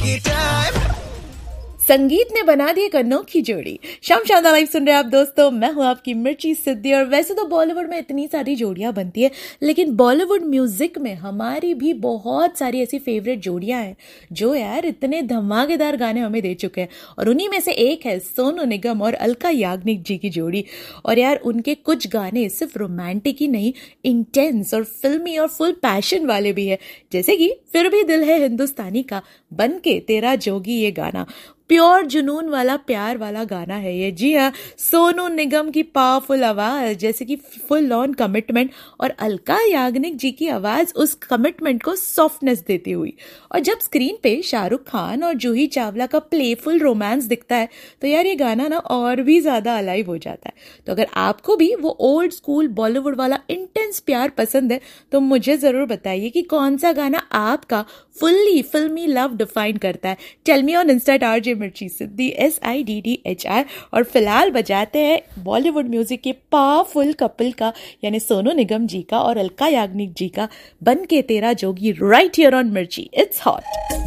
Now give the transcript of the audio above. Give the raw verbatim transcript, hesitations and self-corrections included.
जोगी time. संगीत ने बना दी एक अनोखी जोड़ी। शाम शानदार लाइव सुन रहे हैं आप दोस्तों, मैं हूं आपकी मिर्ची सिद्धि। और वैसे तो बॉलीवुड में इतनी सारी जोड़ियां बनती है, लेकिन बॉलीवुड म्यूजिक में हमारी भी बहुत सारी ऐसी फेवरेट जोड़ियां हैं जो यार इतने धमाकेदार गाने हमें दे चुके हैं। और उन्हीं में से एक है सोनू निगम और अलका याग्निक जी की जोड़ी। और यार उनके कुछ गाने सिर्फ रोमांटिक ही नहीं, इंटेंस और फिल्मी और फुल पैशन वाले भी है, जैसे कि फिर भी दिल है हिंदुस्तानी का बन के तेरा जोगी। ये गाना प्योर जुनून वाला प्यार वाला गाना है ये। जी हाँ, सोनू निगम की पावरफुल आवाज जैसे कि फुल ऑन कमिटमेंट, और अलका याग्निक जी की आवाज उस कमिटमेंट को सॉफ्टनेस देती हुई। और जब स्क्रीन पे शाहरुख खान और जूही चावला का प्लेफुल रोमांस दिखता है तो यार ये गाना ना और भी ज्यादा अलाइव हो जाता है। तो अगर आपको भी वो ओल्ड स्कूल बॉलीवुड वाला इंटेंस प्यार पसंद है तो मुझे जरूर बताइए कि कौन सा गाना आपका फुल्ली फिल्मी लव डिफाइन करता है। Tell me on Insta eight RJ मिर्ची सिद्धि, S I D D H R. और फिलहाल बजाते हैं बॉलीवुड म्यूजिक के पावरफुल कपल का, यानी सोनू निगम जी का और अलका याग्निक जी का बन के तेरा जोगी, राइट हियर ऑन मिर्ची। It's hot.